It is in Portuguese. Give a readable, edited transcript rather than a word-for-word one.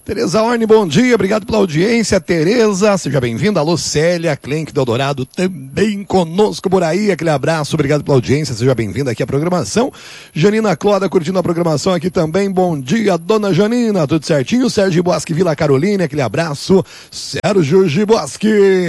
Tereza Orne, bom dia, obrigado pela audiência. Tereza, seja bem-vinda. Alô, Célia Klenk do Eldorado, também conosco por aí. Aquele abraço, obrigado pela audiência, seja bem-vinda aqui à programação. Janina Cloda curtindo a programação aqui também. Bom dia, dona Janina, tudo certinho? Sérgio Bosque, Vila Carolina, aquele abraço. Sérgio Giboski.